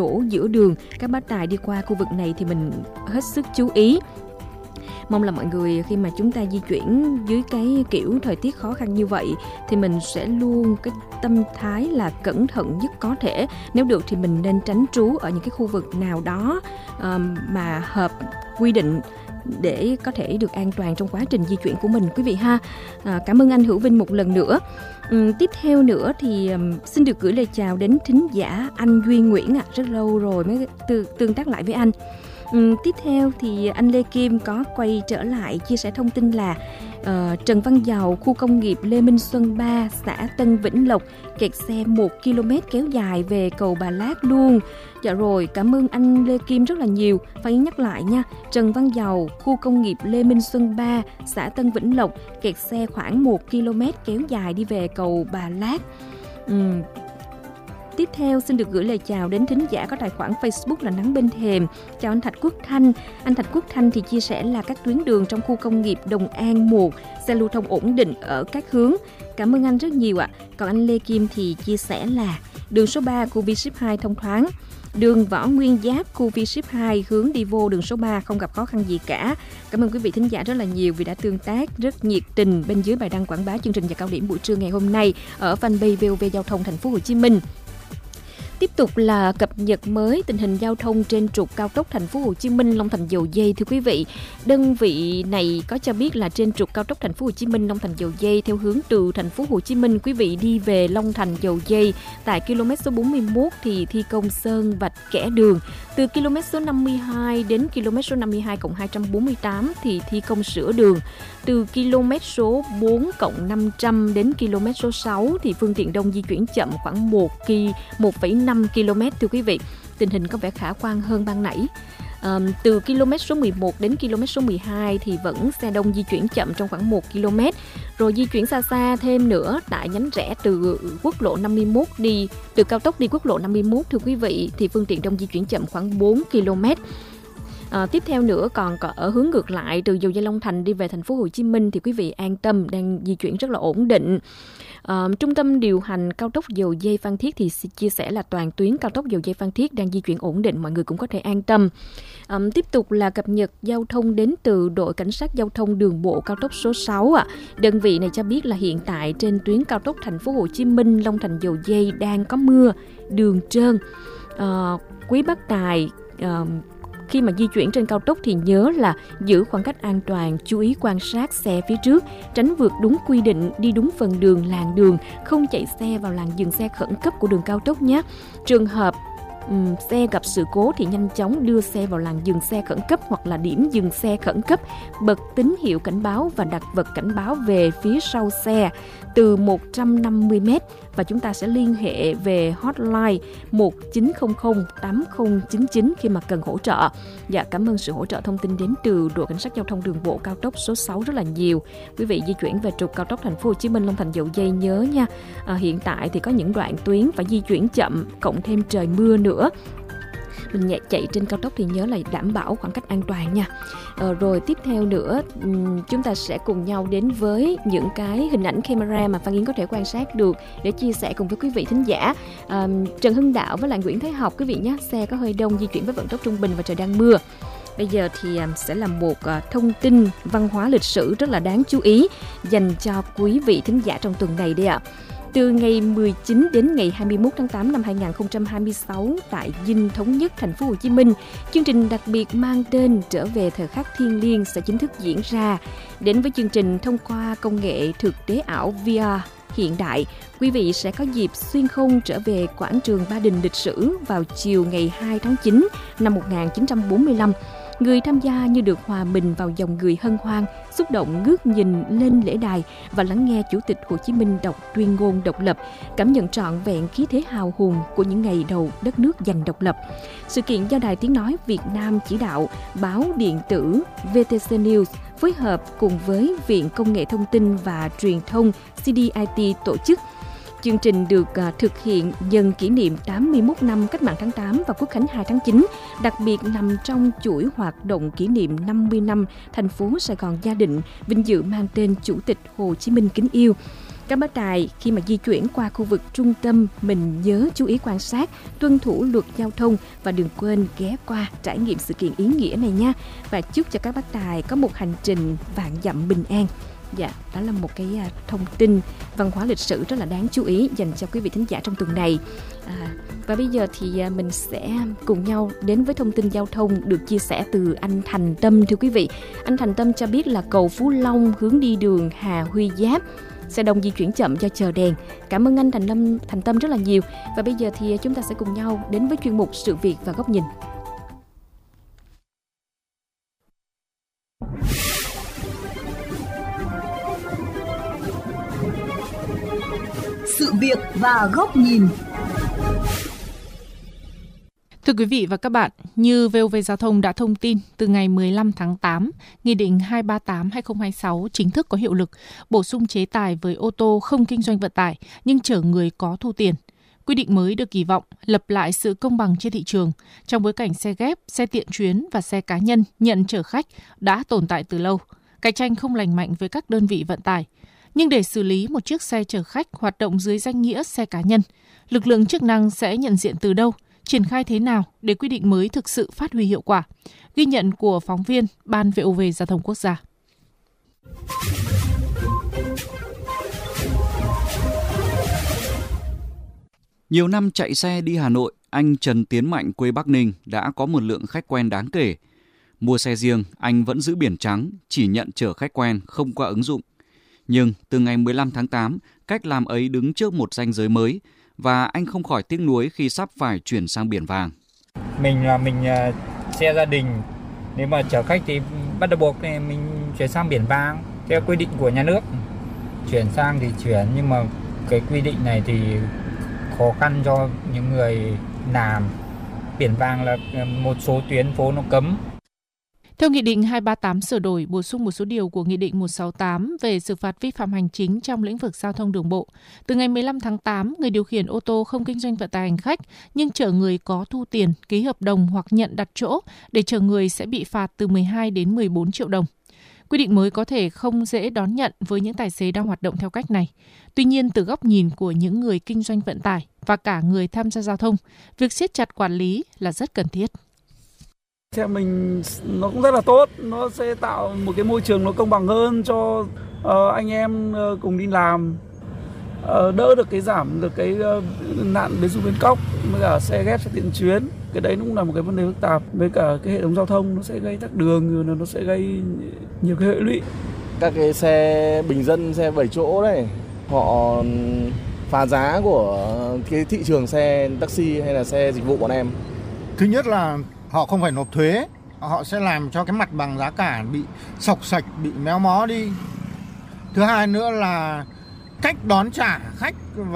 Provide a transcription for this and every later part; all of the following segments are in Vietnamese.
đổ giữa đường. Các bác tài đi qua khu vực này thì mình hết sức chú ý. Mong là mọi người khi mà chúng ta di chuyển dưới cái kiểu thời tiết khó khăn như vậy thì mình sẽ luôn cái tâm thái là cẩn thận nhất có thể. Nếu được thì mình nên tránh trú ở những cái khu vực nào đó mà hợp quy định để có thể được an toàn trong quá trình di chuyển của mình quý vị ha. Cảm ơn anh Hữu Vinh một lần nữa. Tiếp theo nữa thì xin được gửi lời chào đến thính giả anh Duy Nguyễn ạ. Rất lâu rồi mới tương tác lại với anh. Tiếp theo thì anh Lê Kim có quay trở lại chia sẻ thông tin là Trần Văn Dầu, khu công nghiệp Lê Minh Xuân 3, xã Tân Vĩnh Lộc, kẹt xe 1 km kéo dài về cầu Bà Lát luôn. Dạ rồi, cảm ơn anh Lê Kim rất là nhiều. Phải nhắc lại nha, Trần Văn Dầu, khu công nghiệp Lê Minh Xuân 3, xã Tân Vĩnh Lộc, kẹt xe khoảng 1 km kéo dài đi về cầu Bà Lát. Tiếp theo xin được gửi lời chào đến thính giả có tài khoản Facebook là Nắng Bên Thềm. Chào anh Thạch Quốc Thanh. Anh Thạch Quốc Thanh thì chia sẻ là các tuyến đường trong khu công nghiệp Đồng An 1, xe lưu thông ổn định ở các hướng. Cảm ơn anh rất nhiều ạ. Còn anh Lê Kim thì chia sẻ là đường số 3 khu V-Ship 2 thông thoáng. Đường Võ Nguyên Giáp, khu V-Ship 2 hướng đi vô đường số 3 không gặp khó khăn gì cả. Cảm ơn quý vị thính giả rất là nhiều vì đã tương tác rất nhiệt tình bên dưới bài đăng quảng bá chương trình Giờ Cao Điểm buổi trưa ngày hôm nay ở fanpage VOV Giao thông Thành phố Hồ Chí Minh. Tiếp tục là cập nhật mới tình hình giao thông trên trục cao tốc Thành phố Hồ Chí Minh Long Thành Dầu Giây thưa quý vị. Đơn vị này có cho biết là trên trục cao tốc Thành phố Hồ Chí Minh Long Thành Dầu Giây theo hướng từ Thành phố Hồ Chí Minh quý vị đi về Long Thành Dầu Giây tại km số 41 thì thi công sơn vạch kẻ đường. Từ km số 52 đến km số 52+248 thì thi công sửa đường. Từ km số 4+500 đến km số 6 thì phương tiện đông di chuyển chậm khoảng 1,5 km thưa quý vị. Tình hình có vẻ khả quan hơn ban nãy. Từ km số 11 đến km số 12 thì vẫn xe đông di chuyển chậm trong khoảng 1 km. Rồi di chuyển xa thêm nữa tại nhánh rẽ từ quốc lộ 51 từ cao tốc đi quốc lộ 51 thưa quý vị thì phương tiện đông di chuyển chậm khoảng 4 km. Tiếp theo nữa còn ở hướng ngược lại từ Dầu Giây Long Thành đi về Thành phố Hồ Chí Minh thì quý vị an tâm, đang di chuyển rất là ổn định. Trung tâm điều hành cao tốc Dầu Giây Phan Thiết thì chia sẻ là toàn tuyến cao tốc Dầu Giây Phan Thiết đang di chuyển ổn định, mọi người cũng có thể an tâm. Tiếp tục là cập nhật giao thông đến từ đội cảnh sát giao thông đường bộ cao tốc số 6 ạ. Đơn vị này cho biết là hiện tại trên tuyến cao tốc Thành phố Hồ Chí Minh Long Thành Dầu Giây đang có mưa, đường trơn. Quý bác tài khi mà di chuyển trên cao tốc thì nhớ là giữ khoảng cách an toàn, chú ý quan sát xe phía trước, tránh vượt đúng quy định, đi đúng phần đường, làn đường, không chạy xe vào làn dừng xe khẩn cấp của đường cao tốc nhé. Trường hợp xe gặp sự cố thì nhanh chóng đưa xe vào làn dừng xe khẩn cấp hoặc là điểm dừng xe khẩn cấp, bật tín hiệu cảnh báo và đặt vật cảnh báo về phía sau xe từ 150m và chúng ta sẽ liên hệ về hotline 1900 8099 khi mà cần hỗ trợ. Dạ, cảm ơn sự hỗ trợ thông tin đến từ đội cảnh sát giao thông đường bộ cao tốc số 6 rất là nhiều. Quý vị di chuyển về trục cao tốc Thành phố Hồ Chí Minh Long Thành Dầu Giây nhớ nha. Hiện tại thì có những đoạn tuyến phải di chuyển chậm, cộng thêm trời mưa nữa. Mình chạy trên cao tốc thì nhớ là đảm bảo khoảng cách an toàn nha. Rồi tiếp theo nữa chúng ta sẽ cùng nhau đến với những cái hình ảnh camera mà Phan Yến có thể quan sát được để chia sẻ cùng với quý vị thính giả. Trần Hưng Đạo với lại Nguyễn Thái Học quý vị nhé, xe có hơi đông, di chuyển với vận tốc trung bình và trời đang mưa. Bây giờ thì sẽ là một thông tin văn hóa lịch sử rất là đáng chú ý dành cho quý vị thính giả trong tuần này đây ạ. Từ ngày 19 đến ngày 21 tháng 8 năm 2026 tại Dinh Thống Nhất, Thành phố Hồ Chí Minh, chương trình đặc biệt mang tên Trở về thời khắc thiêng liêng sẽ chính thức diễn ra. Đến với chương trình thông qua công nghệ thực tế ảo VR hiện đại, quý vị sẽ có dịp xuyên không trở về quảng trường Ba Đình lịch sử vào chiều ngày 2 tháng 9 năm 1945. Người tham gia như được hòa mình vào dòng người hân hoan, xúc động ngước nhìn lên lễ đài và lắng nghe Chủ tịch Hồ Chí Minh đọc tuyên ngôn độc lập, cảm nhận trọn vẹn khí thế hào hùng của những ngày đầu đất nước giành độc lập. Sự kiện do Đài Tiếng Nói Việt Nam chỉ đạo, báo điện tử VTC News phối hợp cùng với Viện Công nghệ Thông tin và Truyền thông CDIT tổ chức. Chương trình được thực hiện nhân kỷ niệm 81 năm Cách mạng tháng 8 và Quốc khánh 2 tháng 9, đặc biệt nằm trong chuỗi hoạt động kỷ niệm 50 năm thành phố Sài Gòn Gia Định, vinh dự mang tên Chủ tịch Hồ Chí Minh kính yêu. Các bác tài khi mà di chuyển qua khu vực trung tâm mình nhớ chú ý quan sát, tuân thủ luật giao thông và đừng quên ghé qua trải nghiệm sự kiện ý nghĩa này nha. Và chúc cho các bác tài có một hành trình vạn dặm bình an. Dạ, đó là một cái thông tin văn hóa lịch sử rất là đáng chú ý dành cho quý vị thính giả trong tuần này. Và bây giờ thì mình sẽ cùng nhau đến với thông tin giao thông được chia sẻ từ anh Thành Tâm. Thưa quý vị, anh Thành Tâm cho biết là cầu Phú Long hướng đi đường Hà Huy Giáp, xe đông di chuyển chậm do chờ đèn. Cảm ơn anh Thành Tâm rất là nhiều. Và bây giờ thì chúng ta sẽ cùng nhau đến với chuyên mục Sự việc và góc nhìn. Sự việc và góc nhìn. Thưa quý vị và các bạn, như VOV Giao thông đã thông tin, từ ngày 15 tháng 8, Nghị định 238/2026 chính thức có hiệu lực, bổ sung chế tài với ô tô không kinh doanh vận tải nhưng chở người có thu tiền. Quy định mới được kỳ vọng lập lại sự công bằng trên thị trường trong bối cảnh xe ghép, xe tiện chuyến và xe cá nhân nhận chở khách đã tồn tại từ lâu, cạnh tranh không lành mạnh với các đơn vị vận tải. Nhưng để xử lý một chiếc xe chở khách hoạt động dưới danh nghĩa xe cá nhân, lực lượng chức năng sẽ nhận diện từ đâu, triển khai thế nào để quy định mới thực sự phát huy hiệu quả? Ghi nhận của phóng viên Ban VOV Giao thông Quốc gia. Nhiều năm chạy xe đi Hà Nội, anh Trần Tiến Mạnh quê Bắc Ninh đã có một lượng khách quen đáng kể. Mua xe riêng, anh vẫn giữ biển trắng, chỉ nhận chở khách quen, không qua ứng dụng. Nhưng từ ngày 15 tháng 8, cách làm ấy đứng trước một ranh giới mới và anh không khỏi tiếc nuối khi sắp phải chuyển sang biển vàng. Mình xe gia đình, nếu mà chở khách thì bắt buộc thì mình chuyển sang biển vàng theo quy định của nhà nước. Chuyển sang thì chuyển, nhưng mà cái quy định này thì khó khăn cho những người làm. Biển vàng là một số tuyến phố nó cấm. Theo Nghị định 238 sửa đổi, bổ sung một số điều của Nghị định 168 về xử phạt vi phạm hành chính trong lĩnh vực giao thông đường bộ. Từ ngày 15 tháng 8, người điều khiển ô tô không kinh doanh vận tải hành khách nhưng chở người có thu tiền, ký hợp đồng hoặc nhận đặt chỗ để chở người sẽ bị phạt từ 12 đến 14 triệu đồng. Quy định mới có thể không dễ đón nhận với những tài xế đang hoạt động theo cách này. Tuy nhiên, từ góc nhìn của những người kinh doanh vận tải và cả người tham gia giao thông, việc siết chặt quản lý là rất cần thiết. Theo mình nó cũng rất là tốt, nó sẽ tạo một cái môi trường nó công bằng hơn cho anh em cùng đi làm, đỡ được cái giảm được cái nạn bến du bến cóc với cả xe ghép, xe tiện chuyến. Cái đấy cũng là một cái vấn đề phức tạp, với cả cái hệ thống giao thông nó sẽ gây tắc đường, rồi nó sẽ gây nhiều cái hệ lụy. Các cái xe bình dân, xe 7 chỗ này, họ phá giá của cái thị trường xe taxi hay là xe dịch vụ bọn em. Thứ nhất là họ không phải nộp thuế, họ sẽ làm cho cái mặt bằng giá cả bị xộc xệch, bị méo mó đi. Thứ hai nữa là cách đón trả khách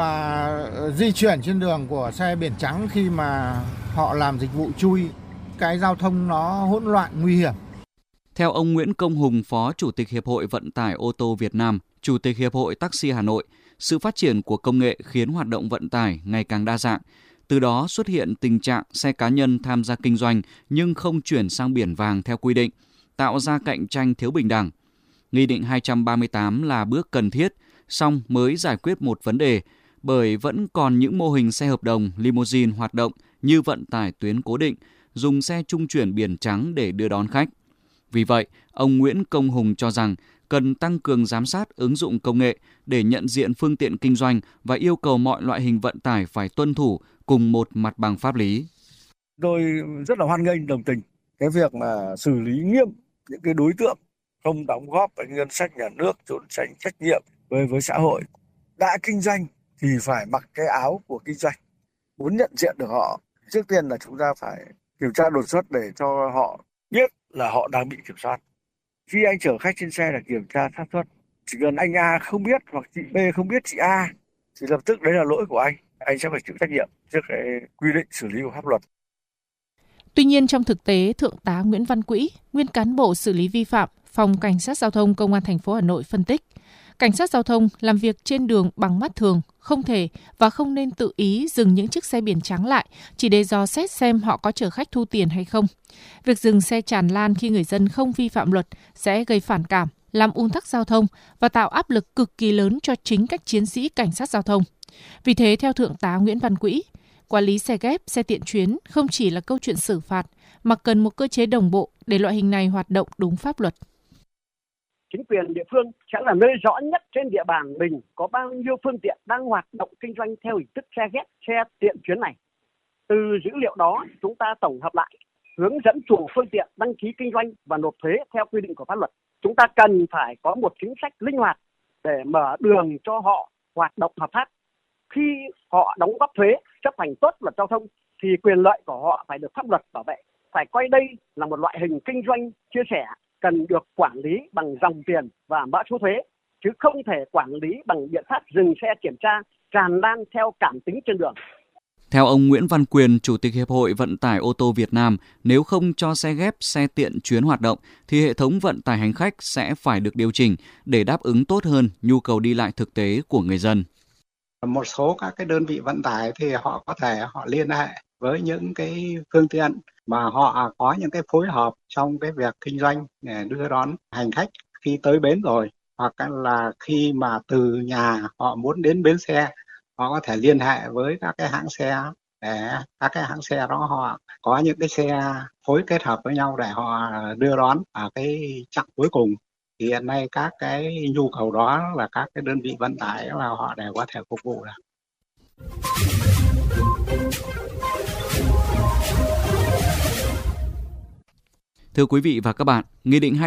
và di chuyển trên đường của xe biển trắng khi mà họ làm dịch vụ chui. Cái giao thông nó hỗn loạn, nguy hiểm. Theo ông Nguyễn Công Hùng, Phó Chủ tịch Hiệp hội Vận tải ô tô Việt Nam, Chủ tịch Hiệp hội Taxi Hà Nội, sự phát triển của công nghệ khiến hoạt động vận tải ngày càng đa dạng. Từ đó xuất hiện tình trạng xe cá nhân tham gia kinh doanh nhưng không chuyển sang biển vàng theo quy định, tạo ra cạnh tranh thiếu bình đẳng. Nghị định 238 là bước cần thiết, song mới giải quyết một vấn đề, bởi vẫn còn những mô hình xe hợp đồng, limousine hoạt động như vận tải tuyến cố định, dùng xe trung chuyển biển trắng để đưa đón khách. Vì vậy, ông Nguyễn Công Hùng cho rằng cần tăng cường giám sát ứng dụng công nghệ để nhận diện phương tiện kinh doanh và yêu cầu mọi loại hình vận tải phải tuân thủ cùng một mặt bằng pháp lý. Tôi rất là hoan nghênh, đồng tình cái việc mà xử lý nghiêm những cái đối tượng không đóng góp vào ngân sách nhà nước, trốn tránh trách nhiệm với xã hội. Đã kinh doanh thì phải mặc cái áo của kinh doanh. Muốn nhận diện được họ, trước tiên là chúng ta phải kiểm tra đột xuất để cho họ biết là họ đang bị kiểm soát. Khi anh chở khách trên xe là kiểm tra xác suất. Chỉ cần anh A không biết hoặc chị B không biết chị A thì lập tức đấy là lỗi của anh sẽ phải chịu trách nhiệm trước cái quy định xử lý của pháp luật. Tuy nhiên, trong thực tế, Thượng tá Nguyễn Văn Quỹ, nguyên cán bộ xử lý vi phạm, Phòng Cảnh sát Giao thông Công an thành phố Hà Nội phân tích, cảnh sát giao thông làm việc trên đường bằng mắt thường, không thể và không nên tự ý dừng những chiếc xe biển trắng lại chỉ để dò xét xem họ có chở khách thu tiền hay không. Việc dừng xe tràn lan khi người dân không vi phạm luật sẽ gây phản cảm, làm ùn tắc giao thông và tạo áp lực cực kỳ lớn cho chính các chiến sĩ cảnh sát giao thông. Vì thế, theo Thượng tá Nguyễn Văn Quỹ, quản lý xe ghép, xe tiện chuyến không chỉ là câu chuyện xử phạt, mà cần một cơ chế đồng bộ để loại hình này hoạt động đúng pháp luật. Chính quyền địa phương sẽ là nơi rõ nhất trên địa bàn mình có bao nhiêu phương tiện đang hoạt động kinh doanh theo hình thức xe ghép, xe tiện chuyến này. Từ dữ liệu đó, chúng ta tổng hợp lại, hướng dẫn chủ phương tiện đăng ký kinh doanh và nộp thuế theo quy định của pháp luật. Chúng ta cần phải có một chính sách linh hoạt để mở đường cho họ hoạt động hợp pháp. Khi họ đóng góp thuế, chấp hành tốt luật giao thông thì quyền lợi của họ phải được pháp luật bảo vệ. Phải coi đây là một loại hình kinh doanh chia sẻ, cần được quản lý bằng dòng tiền và mã số thuế, chứ không thể quản lý bằng biện pháp dừng xe kiểm tra tràn lan theo cảm tính trên đường. Theo ông Nguyễn Văn Quyền, Chủ tịch Hiệp hội Vận tải ô tô Việt Nam, nếu không cho xe ghép, xe tiện chuyến hoạt động, thì hệ thống vận tải hành khách sẽ phải được điều chỉnh để đáp ứng tốt hơn nhu cầu đi lại thực tế của người dân. Một số các cái đơn vị vận tải thì họ có thể liên hệ với những cái phương tiện mà họ có những cái phối hợp trong cái việc kinh doanh để đưa đón hành khách khi tới bến rồi, hoặc là khi mà từ nhà họ muốn đến bến xe, họ có thể liên hệ với các cái hãng xe để các cái hãng xe đó họ có những cái xe phối kết hợp với nhau để họ đưa đón ở cái chặng cuối cùng. Thì hiện nay các cái nhu cầu đó là các cái đơn vị vận tải là họ đều có thể phục vụ được. Thưa quý vị và các bạn, Nghị định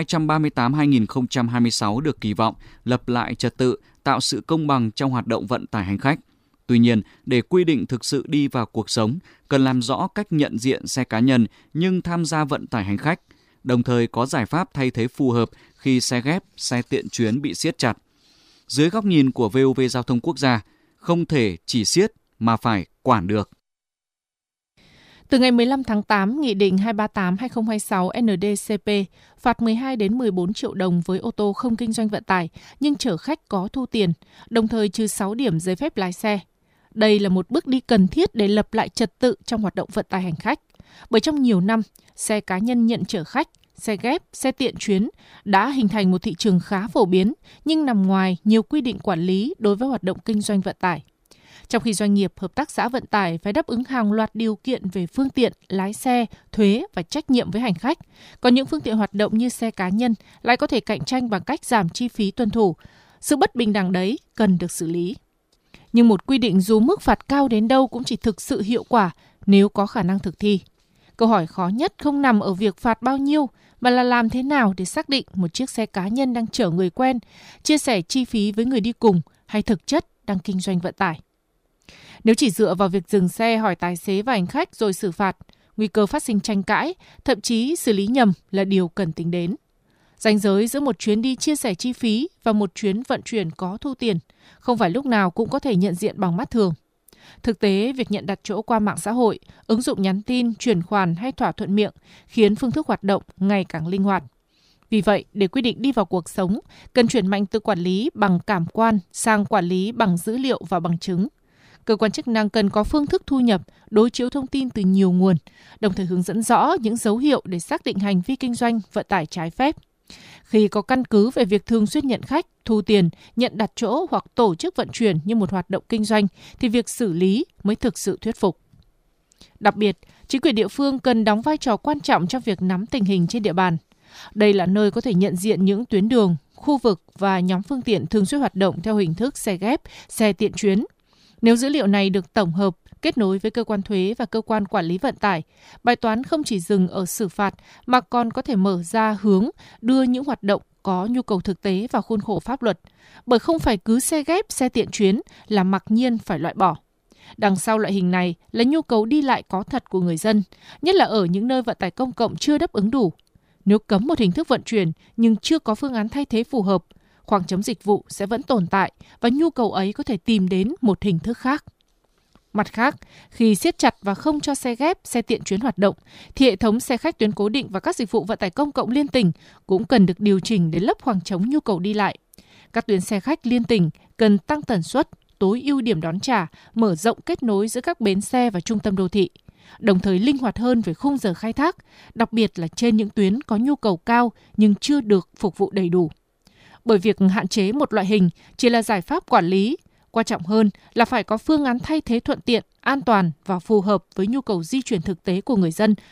238/2026 được kỳ vọng lập lại trật tự, tạo sự công bằng trong hoạt động vận tải hành khách. Tuy nhiên, để quy định thực sự đi vào cuộc sống, cần làm rõ cách nhận diện xe cá nhân nhưng tham gia vận tải hành khách, đồng thời có giải pháp thay thế phù hợp khi xe ghép, xe tiện chuyến bị siết chặt. Dưới góc nhìn của VOV Giao thông Quốc gia, không thể chỉ siết mà phải quản được. Từ ngày 15 tháng 8, Nghị định 238/2026 NDCP phạt 12 đến 14 triệu đồng với ô tô không kinh doanh vận tải nhưng chở khách có thu tiền, đồng thời trừ 6 điểm giấy phép lái xe. Đây là một bước đi cần thiết để lập lại trật tự trong hoạt động vận tải hành khách. Bởi trong nhiều năm, xe cá nhân nhận chở khách, xe ghép, xe tiện chuyến đã hình thành một thị trường khá phổ biến nhưng nằm ngoài nhiều quy định quản lý đối với hoạt động kinh doanh vận tải. Trong khi doanh nghiệp, hợp tác xã vận tải phải đáp ứng hàng loạt điều kiện về phương tiện, lái xe, thuế và trách nhiệm với hành khách, còn những phương tiện hoạt động như xe cá nhân lại có thể cạnh tranh bằng cách giảm chi phí tuân thủ. Sự bất bình đẳng đấy cần được xử lý. Nhưng một quy định dù mức phạt cao đến đâu cũng chỉ thực sự hiệu quả nếu có khả năng thực thi. Câu hỏi khó nhất không nằm ở việc phạt bao nhiêu, mà là làm thế nào để xác định một chiếc xe cá nhân đang chở người quen, chia sẻ chi phí với người đi cùng hay thực chất đang kinh doanh vận tải. Nếu chỉ dựa vào việc dừng xe hỏi tài xế và hành khách rồi xử phạt, nguy cơ phát sinh tranh cãi, thậm chí xử lý nhầm là điều cần tính đến. Ranh giới giữa một chuyến đi chia sẻ chi phí và một chuyến vận chuyển có thu tiền không phải lúc nào cũng có thể nhận diện bằng mắt thường. Thực tế, việc nhận đặt chỗ qua mạng xã hội, ứng dụng nhắn tin, chuyển khoản hay thỏa thuận miệng khiến phương thức hoạt động ngày càng linh hoạt. Vì vậy, để quy định đi vào cuộc sống, cần chuyển mạnh từ quản lý bằng cảm quan sang quản lý bằng dữ liệu và bằng chứng. Cơ quan chức năng cần có phương thức thu nhập, đối chiếu thông tin từ nhiều nguồn, đồng thời hướng dẫn rõ những dấu hiệu để xác định hành vi kinh doanh vận tải trái phép. Khi có căn cứ về việc thường xuyên nhận khách, thu tiền, nhận đặt chỗ hoặc tổ chức vận chuyển như một hoạt động kinh doanh, thì việc xử lý mới thực sự thuyết phục. Đặc biệt, chính quyền địa phương cần đóng vai trò quan trọng trong việc nắm tình hình trên địa bàn. Đây là nơi có thể nhận diện những tuyến đường, khu vực và nhóm phương tiện thường xuyên hoạt động theo hình thức xe ghép, xe tiện chuyến. Nếu dữ liệu này được tổng hợp, kết nối với cơ quan thuế và cơ quan quản lý vận tải, bài toán không chỉ dừng ở xử phạt mà còn có thể mở ra hướng đưa những hoạt động có nhu cầu thực tế vào khuôn khổ pháp luật, bởi không phải cứ xe ghép, xe tiện chuyến là mặc nhiên phải loại bỏ. Đằng sau loại hình này là nhu cầu đi lại có thật của người dân, nhất là ở những nơi vận tải công cộng chưa đáp ứng đủ. Nếu cấm một hình thức vận chuyển nhưng chưa có phương án thay thế phù hợp, khoảng trống dịch vụ sẽ vẫn tồn tại và nhu cầu ấy có thể tìm đến một hình thức khác. Mặt khác, khi siết chặt và không cho xe ghép, xe tiện chuyến hoạt động, thì hệ thống xe khách tuyến cố định và các dịch vụ vận tải công cộng liên tỉnh cũng cần được điều chỉnh để lấp khoảng trống nhu cầu đi lại. Các tuyến xe khách liên tỉnh cần tăng tần suất, tối ưu điểm đón trả, mở rộng kết nối giữa các bến xe và trung tâm đô thị, đồng thời linh hoạt hơn về khung giờ khai thác, đặc biệt là trên những tuyến có nhu cầu cao nhưng chưa được phục vụ đầy đủ. bởi việc hạn chế một loại hình chỉ là giải pháp quản lý. Quan trọng hơn là phải có phương án thay thế thuận tiện, an toàn và phù hợp với nhu cầu di chuyển thực tế của người dân